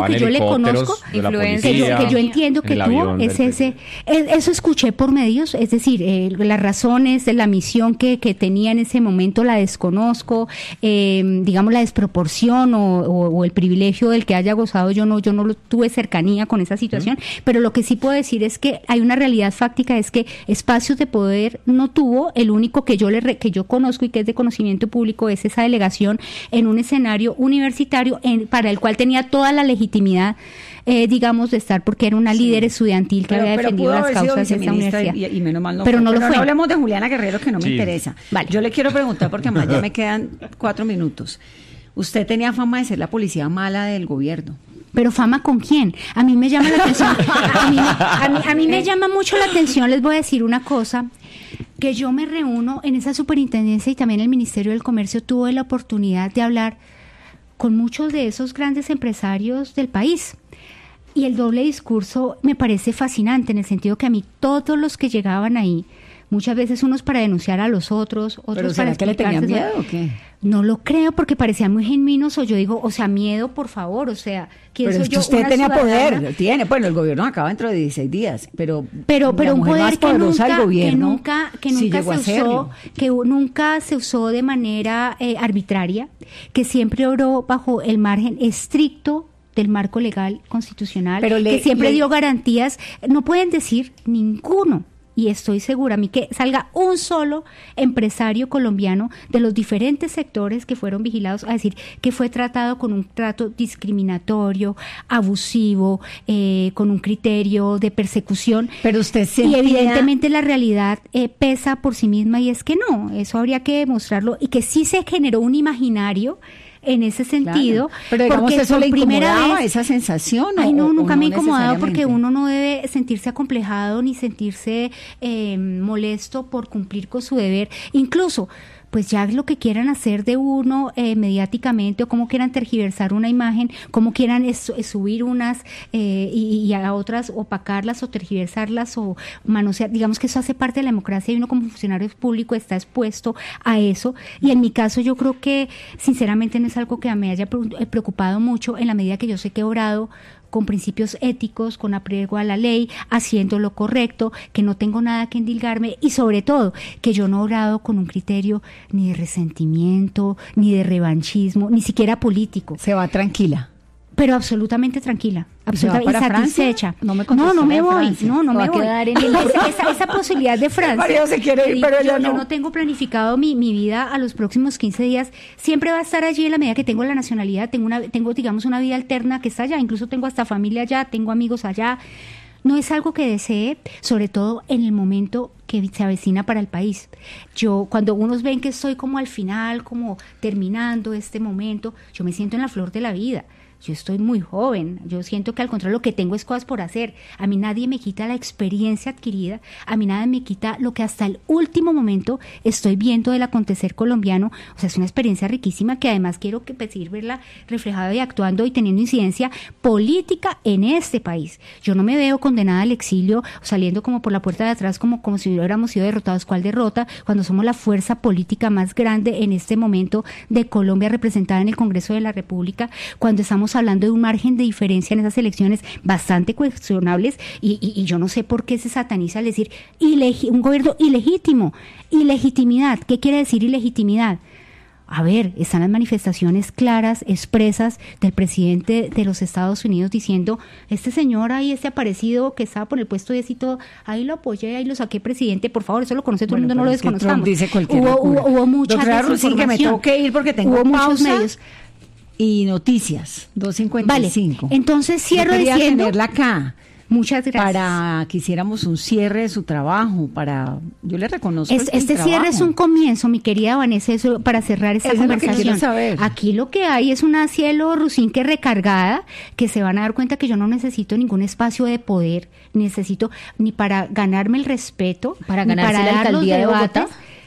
que yo le conozco, que yo entiendo que tuvo, eso escuché por medios, es decir, las razones de la misión que tenía en ese momento la desconozco, digamos la desproporción o el privilegio del que haya gozado, yo no tuve cercanía con esa situación, pero lo que sí puedo decir es que hay una realidad fáctica, es que espacios de poder no tuvo. El único que yo conozco y que es de conocimiento público es esa delegación en un escenario universitario para el cual tenía toda la legitimidad, digamos, de estar, porque era una líder estudiantil que había defendido las causas de esa universidad. Y menos mal no pero fue. No no hablemos de Juliana Guerrero, que no me interesa. Vale. Yo le quiero preguntar, porque además ya me quedan 4 minutos. Usted tenía fama de ser la policía mala del gobierno. ¿Pero fama con quién? A mí me llama la atención. A mí me llama mucho la atención, les voy a decir una cosa, que yo me reúno en esa superintendencia y también el Ministerio del Comercio. Tuve la oportunidad de hablar con muchos de esos grandes empresarios del país. Y el doble discurso me parece fascinante, en el sentido que a mí todos los que llegaban ahí, muchas veces unos para denunciar a los otros ¿Pero será que le tenían miedo o qué? No lo creo, porque parecían muy genuinos, o yo digo, o sea, miedo, por favor, o sea, ¿quién soy yo? Usted tenía poder, bueno, el gobierno acaba dentro de 16 días, pero un poder que nunca se usó de manera arbitraria, que siempre obró bajo el margen estricto del marco legal constitucional, que siempre dio garantías. No pueden decir ninguno, y estoy segura, a mí que salga un solo empresario colombiano de los diferentes sectores que fueron vigilados a decir que fue tratado con un trato discriminatorio, abusivo, con un criterio de persecución. Pero usted y evidentemente la realidad pesa por sí misma, y es que no, eso habría que demostrarlo, y que sí se generó un imaginario en ese sentido. Claro. Pero digamos, porque ¿eso le incomodaba esa sensación? Ay, no, nunca me ha incomodado, porque uno no debe sentirse acomplejado ni sentirse molesto por cumplir con su deber. Incluso, pues ya lo que quieran hacer de uno mediáticamente, o cómo quieran tergiversar una imagen, cómo quieran subir unas y a otras opacarlas o tergiversarlas o manosear, digamos que eso hace parte de la democracia, y uno como funcionario público está expuesto a eso. Y en mi caso yo creo que sinceramente no es algo que me haya preocupado mucho, en la medida que yo sé que he obrado con principios éticos, con apego a la ley, haciendo lo correcto, que no tengo nada que endilgarme, y sobre todo que yo no he obrado con un criterio ni de resentimiento, ni de revanchismo, ni siquiera político. Se va tranquila. Pero absolutamente tranquila, absolutamente satisfecha. No me voy. No me voy. Esa posibilidad de Francia. María se quiere ir, pero yo no tengo planificado mi vida a los próximos 15 días. Siempre va a estar allí en la medida que tengo la nacionalidad. Tengo digamos una vida alterna que está allá. Incluso tengo hasta familia allá, tengo amigos allá. No es algo que desee, sobre todo en el momento que se avecina para el país. Yo, cuando unos ven que estoy como al final, como terminando este momento, yo me siento en la flor de la vida. Yo estoy muy joven, yo siento que al contrario lo que tengo es cosas por hacer. A mí nadie me quita la experiencia adquirida, a mí nadie me quita lo que hasta el último momento estoy viendo del acontecer colombiano. O sea, es una experiencia riquísima que además quiero seguir verla reflejada y actuando y teniendo incidencia política en este país. Yo no me veo condenada al exilio, saliendo como por la puerta de atrás como si hubiéramos sido derrotados. ¿Cuál derrota? Cuando somos la fuerza política más grande en este momento de Colombia, representada en el Congreso de la República, cuando estamos hablando de un margen de diferencia en esas elecciones bastante cuestionables, y yo no sé por qué se sataniza al decir un gobierno ilegítimo. Ilegitimidad, ¿qué quiere decir ilegitimidad? A ver, están las manifestaciones claras, expresas del presidente de los Estados Unidos diciendo, este señor ahí, este aparecido que estaba por el puesto 10 y todo, ahí lo apoyé, ahí lo saqué presidente, por favor, eso lo conoce todo el mundo, no lo desconozcamos. Hubo mucha desinformación. Que me tengo que ir porque tengo muchos medios y noticias 2:55. Vale, entonces cierro diciendo tenerla acá. Muchas gracias. Para que hiciéramos un cierre de su trabajo, yo le reconozco este cierre es un comienzo, mi querida Vanessa, eso, para cerrar esta conversación. Aquí lo que hay es una cielo Rusinque recargada, que se van a dar cuenta que yo no necesito ningún espacio de poder, necesito ni para ganarme el respeto, para ganarse la alcaldía de Bogotá.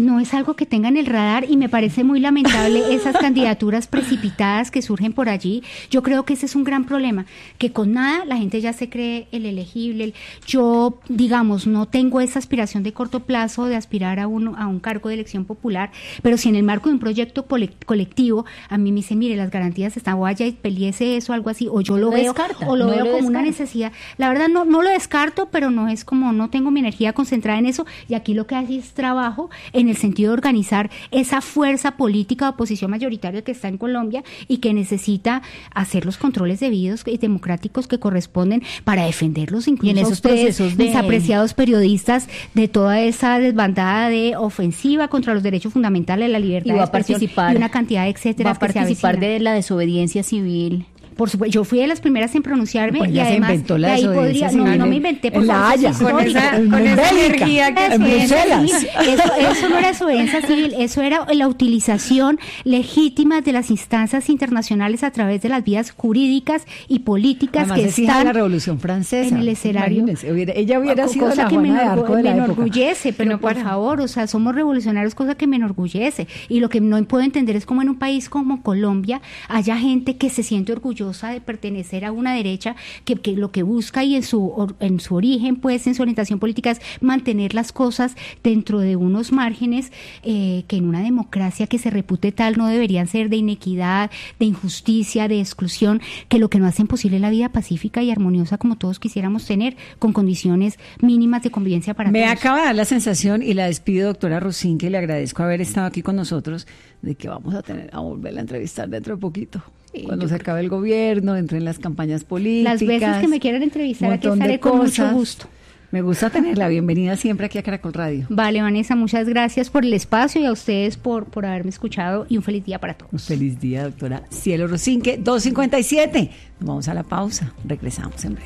no es algo que tenga en el radar y me parece muy lamentable esas candidaturas precipitadas que surgen por allí. Yo creo que ese es un gran problema, que con nada la gente ya se cree el elegible. Yo, digamos, no tengo esa aspiración de corto plazo de aspirar a un cargo de elección popular, pero si en el marco de un proyecto colectivo a mí me dicen, mire, las garantías están, vaya y peleese eso, algo así, o yo lo veo, o lo veo como una necesidad. La verdad no lo descarto, pero no es como, no tengo mi energía concentrada en eso, y aquí lo que hace es trabajo en el sentido de organizar esa fuerza política de oposición mayoritaria que está en Colombia y que necesita hacer los controles debidos y democráticos que corresponden para defenderlos, incluso en esos ustedes, procesos mis apreciados periodistas, de toda esa desbandada de ofensiva contra los derechos fundamentales, la libertad de expresión y una cantidad de etcétera. Va a participar de la desobediencia civil. Por supuesto, yo fui de las primeras en pronunciarme, pues y además de ahí podría, no me inventé, por favor, con esa energía que en Bruselas. Eso no era desobediencia civil, eso era la utilización legítima de las instancias internacionales a través de las vías jurídicas y políticas. Además, que están la Revolución Francesa en el escenario. Ella hubiera sido la Juana de Arco de la época. Me enorgullece, pero por favor, o sea, somos revolucionarios, cosa que me enorgullece, y lo que no puedo entender es cómo en un país como Colombia haya gente que se siente orgullosa de pertenecer a una derecha que lo que busca y en su origen, pues en su orientación política, es mantener las cosas dentro de unos márgenes que en una democracia que se repute tal no deberían ser, de inequidad, de injusticia, de exclusión, que lo que no hacen posible es la vida pacífica y armoniosa como todos quisiéramos tener, con condiciones mínimas de convivencia para todos. Me acaba de dar la sensación, y la despido, doctora Rosín, que le agradezco haber estado aquí con nosotros, de que vamos a volverla a entrevistar dentro de poquito. Cuando se acabe el gobierno, entre en las campañas políticas. Las veces que me quieran entrevistar, aquí estaré con mucho gusto. Me gusta tenerla. Bienvenida siempre aquí a Caracol Radio. Vale, Vanessa, muchas gracias por el espacio y a ustedes por haberme escuchado, y un feliz día para todos. Un feliz día, doctora Cielo Rosinque. 2:57. Nos vamos a la pausa. Regresamos en breve.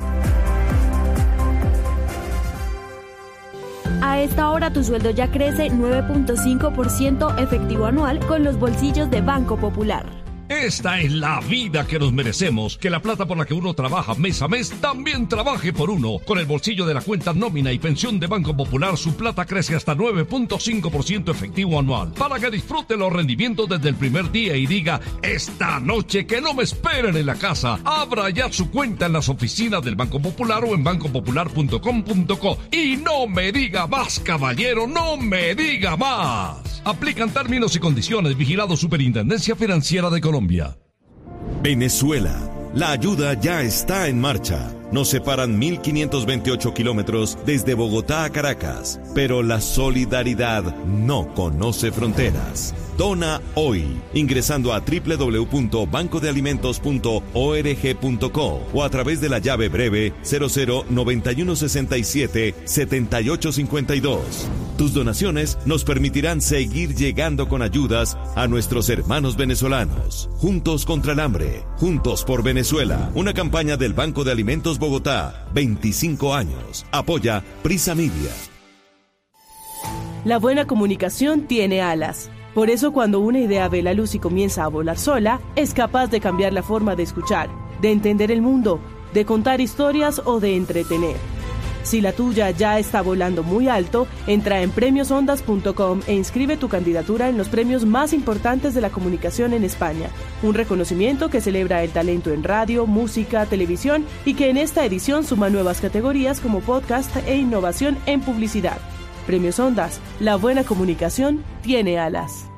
A esta hora tu sueldo ya crece 9.5% efectivo anual con los bolsillos de Banco Popular. Esta es la vida que nos merecemos, que la plata por la que uno trabaja mes a mes también trabaje por uno. Con el bolsillo de la cuenta nómina y pensión de Banco Popular, su plata crece hasta 9.5% efectivo anual, para que disfrute los rendimientos desde el primer día y diga, esta noche que no me esperen en la casa. Abra ya su cuenta en las oficinas del Banco Popular o en bancopopular.com.co. Y no me diga más, caballero, no me diga más. Aplican términos y condiciones. Vigilado Superintendencia Financiera de Colombia. Venezuela. La ayuda ya está en marcha. Nos separan 1.528 kilómetros desde Bogotá a Caracas, pero la solidaridad no conoce fronteras. Dona hoy, ingresando a www.bancodealimentos.org.co o a través de la llave breve 0091677852. Tus donaciones nos permitirán seguir llegando con ayudas a nuestros hermanos venezolanos. Juntos contra el hambre, juntos por Venezuela. Una campaña del Banco de Alimentos Bogotá, 25 años. Apoya Prisa Media. La buena comunicación tiene alas. Por eso, cuando una idea ve la luz y comienza a volar sola, es capaz de cambiar la forma de escuchar, de entender el mundo, de contar historias o de entretener. Si la tuya ya está volando muy alto, entra en premiosondas.com e inscribe tu candidatura en los premios más importantes de la comunicación en España. Un reconocimiento que celebra el talento en radio, música, televisión y que en esta edición suma nuevas categorías como podcast e innovación en publicidad. Premios Ondas, la buena comunicación tiene alas.